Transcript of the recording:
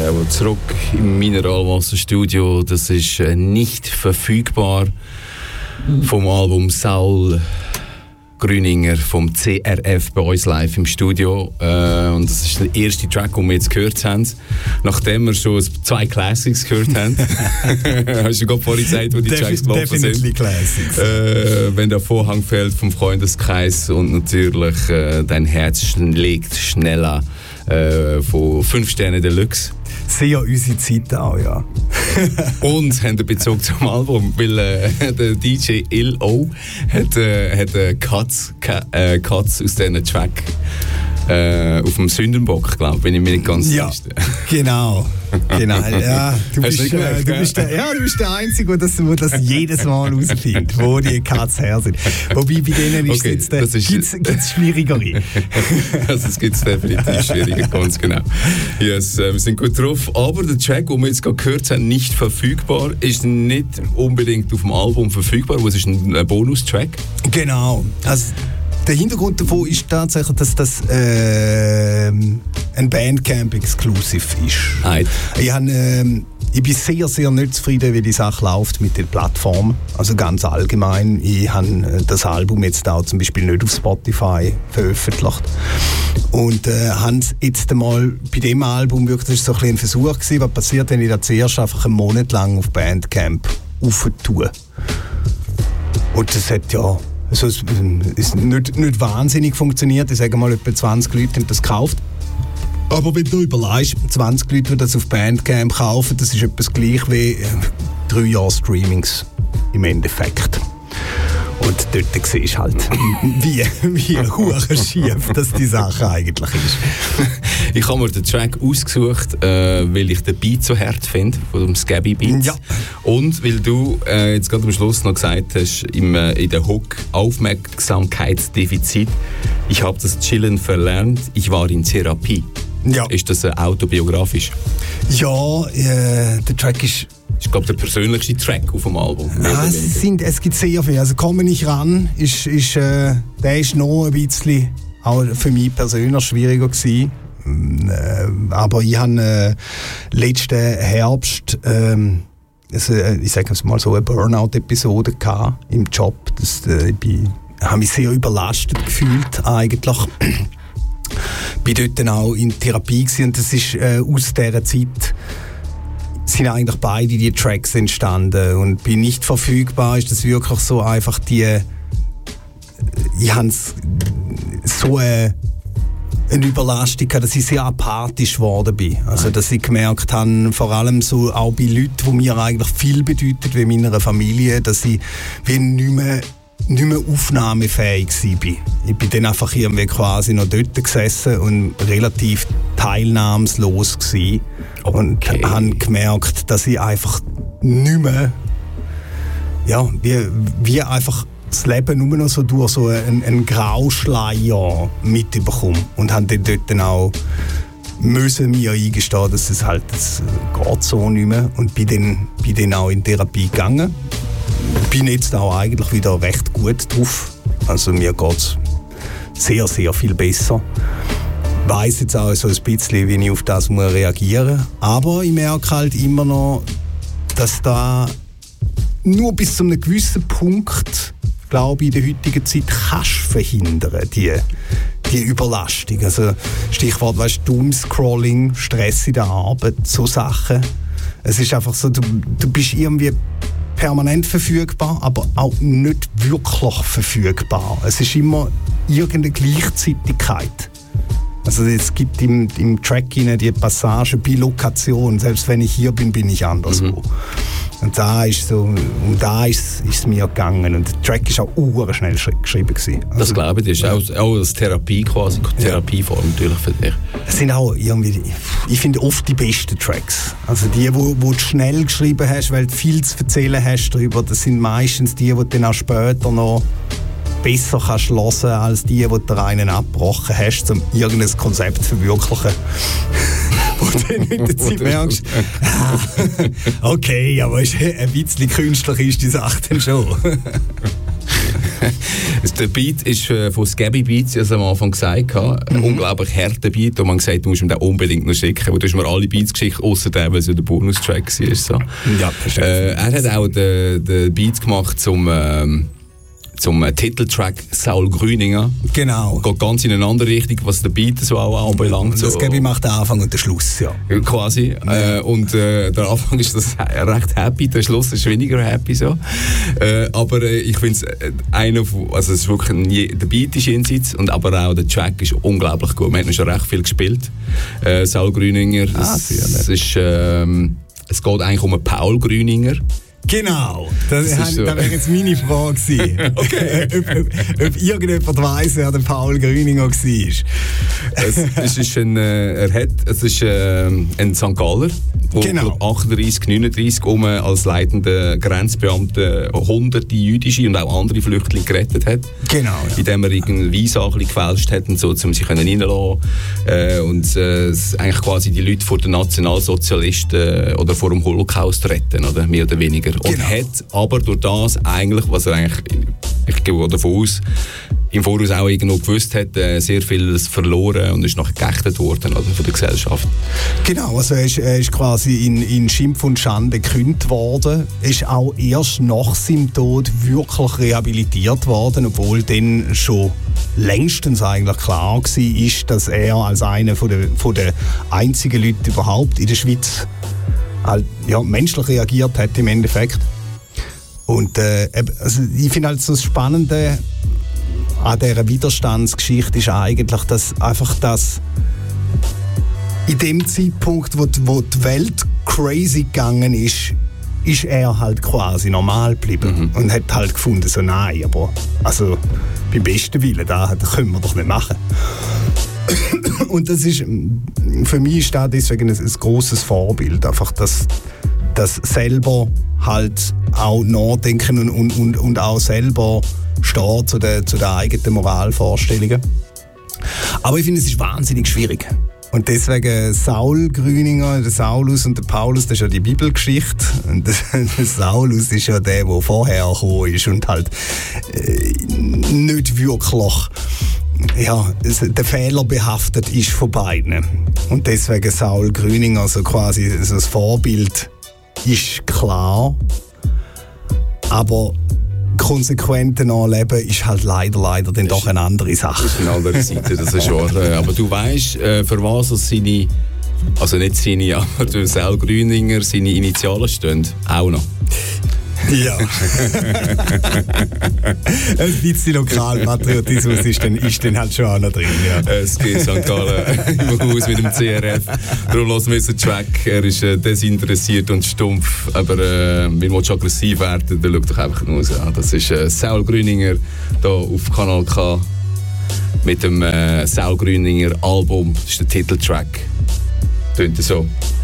zurück im Mineralwasserstudio. Das ist nicht verfügbar vom Album Saul Grüninger vom CRF bei uns live im Studio. Und das ist der erste Track, den wir jetzt gehört haben. Nachdem wir schon 2 Classics gehört haben. Hast du gerade vorhin gesagt, wo die Tracks gelaufen sind? Definitely Classics. Wenn der Vorhang fällt vom Freundeskreis und natürlich dein Herz schlägt schneller von 5 Sterne Deluxe. Sehr unsere Zeit auch, ja. Und haben einen Bezug zum Album, weil der DJ L.O. hat Cuts aus diesen Track auf dem Sündenbock, glaube ich, bin ich mir nicht ganz sicher. Genau. Ja, du bist der Einzige, der das jedes Mal herausfindet, wo die Cuts her sind. Wobei bei denen ist okay, jetzt gibt's schwierigere. Also es gibt definitiv schwieriger, ganz genau. Yes, wir sind gut drauf. Aber der Track, den wir jetzt gerade gehört haben, nicht verfügbar, ist nicht unbedingt auf dem Album verfügbar, es ist ein Bonustrack. Genau. Also, der Hintergrund davon ist tatsächlich, dass das ein Bandcamp-Exclusive ist. Ich bin sehr, sehr nicht zufrieden, wie die Sache läuft mit den Plattformen. Also ganz allgemein. Ich habe das Album jetzt auch zum Beispiel nicht auf Spotify veröffentlicht. Und habe jetzt einmal bei dem Album wirklich, das war so ein Versuch gewesen, was passiert, wenn ich das zuerst einfach einen Monat lang auf Bandcamp aufentue. Und das hat ja... Also es ist nicht wahnsinnig funktioniert. Ich sage mal, etwa 20 Leute haben das gekauft. Aber wenn du überlegst, 20 Leute, die das auf Bandcamp kaufen, das ist etwas gleich wie 3 Jahre Streamings im Endeffekt. Und dort siehst du halt, wie schief das die Sache eigentlich ist. Ich habe mir den Track ausgesucht, weil ich den Beat so hart finde, von dem Scabby Beats. Ja. Und weil du jetzt gerade am Schluss noch gesagt hast, in der Hook Aufmerksamkeitsdefizit, ich habe das Chillen verlernt, ich war in Therapie. Ja. Ist das autobiografisch? Ja, der Track ist... Ich glaube, der persönlichste Track auf dem Album. Ja, es gibt sehr viel. Also «Komme nicht ran» der ist noch ein bisschen auch für mich persönlich schwieriger gewesen. Aber ich habe letzten Herbst ich sage es mal so, eine Burnout-Episode im Job. Ich habe mich sehr überlastet gefühlt eigentlich. Bin dort dann auch in Therapie gewesen, und das ist aus dieser Zeit sind eigentlich beide die Tracks entstanden. Und bei «Nicht verfügbar» ist das wirklich so einfach ich habe so eine Überlastung gehabt, dass ich sehr apathisch geworden bin. Also, dass ich gemerkt habe, vor allem so auch bei Leuten, die mir eigentlich viel bedeuten, wie meiner Familie, dass ich wie nicht mehr aufnahmefähig war. Ich bin dann einfach irgendwie quasi noch dort gesessen und relativ teilnahmslos gewesen. Okay. Und habe gemerkt, dass ich einfach nicht mehr, wie einfach das Leben nur noch so durch so einen Grauschleier mitbekomme. Und habe dann dort auch mir eingestehen, dass das geht so nicht mehr. Und bin dann auch in Therapie gegangen. Bin jetzt auch eigentlich wieder recht gut drauf. Also mir geht es sehr, sehr viel besser. Weiss jetzt auch so ein bisschen, wie ich auf das reagieren muss. Aber ich merke halt immer noch, dass da nur bis zu einem gewissen Punkt, glaube ich, in der heutigen Zeit kannst verhindern, die Überlastung. Also Stichwort, Doomscrolling, Stress in der Arbeit, so Sachen. Es ist einfach so, du bist irgendwie permanent verfügbar, aber auch nicht wirklich verfügbar. Es ist immer irgendeine Gleichzeitigkeit. Also es gibt im Track die Passage bei Lokation. Selbst wenn ich hier bin, bin ich anderswo. Mhm. Und da ist es mir gegangen. Und der Track war auch schnell geschrieben gewesen. Also, das glaube ich, das ist auch als Therapie quasi, Therapieform natürlich für dich. Es sind auch irgendwie, ich finde, oft die besten Tracks. Also die, wo du schnell geschrieben hast, weil du viel zu erzählen hast darüber, das sind meistens die du dann auch später noch besser kannst hören als die du einen abgebrochen hast, um irgendein Konzept zu verwirklichen. Und dann mit der Zeit merkst, okay, aber ein bisschen künstlich ist die Sache dann schon. Der Beat ist von Scabby Beats, ich am Anfang gesagt habe, ein unglaublich harter Beat, und man gesagt, du musst ihm den unbedingt noch schicken. Aber du hast mir alle Beats geschickt, außer der, weil es ja der Bonustrack war. So. Ja, er hat auch den Beat gemacht zum Titeltrack Saul Grüninger. Genau. Geht ganz in eine andere Richtung, was der Beat so auch anbelangt. Das Gabi macht den Anfang und den Schluss, ja. Quasi. Und der Anfang ist das recht happy, der Schluss ist weniger happy so. Aber ich finde es also es ist wirklich der Beat ist jenseits, und aber auch der Track ist unglaublich gut. Wir haben schon recht viel gespielt. Saul Grüninger. Es geht eigentlich um einen Paul Grüninger. Genau, das wäre jetzt meine Frage gewesen. Okay. ob irgendjemand weiss, wer der Paul Grüninger war. Es ist ein St. Galler, der genau. 38, 39 als leitender Grenzbeamter hunderte jüdische und auch andere Flüchtlinge gerettet hat. Genau. Ja. Indem er irgendwie Sachen gefälscht hat und so, um sich reinlassen und eigentlich quasi die Leute vor den Nationalsozialisten oder vor dem Holocaust retten, oder mehr oder weniger. Und genau. hat aber durch das eigentlich, was er eigentlich, ich gehe davon aus, im Voraus auch irgendwo gewusst hat, sehr vieles verloren und ist nachher geächtet worden, oder, von der Gesellschaft. Genau, also er ist quasi in Schimpf und Schande gekündigt worden, ist auch erst nach seinem Tod wirklich rehabilitiert worden, obwohl dann schon längstens eigentlich klar war, dass er als einer von der einzigen Leute überhaupt in der Schweiz menschlich reagiert hat im Endeffekt. Und also ich finde halt so das Spannende an dieser Widerstandsgeschichte ist eigentlich, dass einfach das in dem Zeitpunkt, wo die Welt crazy gegangen ist er halt quasi normal geblieben und hat halt gefunden, so nein, aber also beim besten Willen, das können wir doch nicht machen. Und das ist, für mich ist das deswegen ein grosses Vorbild, einfach das selber halt auch nachdenken und auch selber stehen zu den eigenen Moralvorstellungen. Aber ich finde, es ist wahnsinnig schwierig. Und deswegen Saul Grüninger, der Saulus und der Paulus, das ist ja die Bibelgeschichte. Und der Saulus ist ja der vorher gekommen ist und halt nicht wirklich der Fehler behaftet ist von beiden. Und deswegen Saul Grüninger, also quasi so das Vorbild ist klar, aber konsequenten Anleben ist halt leider dann doch eine andere Sache. Das ist eine andere Seite, das ist wahr. Aber du weißt, für was seine, also nicht seine, aber der Saul Grüninger seine Initialen stehen? Auch noch. Ja. Ein bisschen Lokalpatriotismus ist dann halt schon auch noch drin. Ja. Es geht St. Gallen im Haus mit dem CRF. Darum lassen wir den Track. Er ist desinteressiert und stumpf. Aber wenn wir aggressiv werden, dann schau doch einfach nur so an. Das ist Saul Grüninger hier auf Kanal K mit dem Saul Grüninger Album. Das ist der Titeltrack. Tönt so.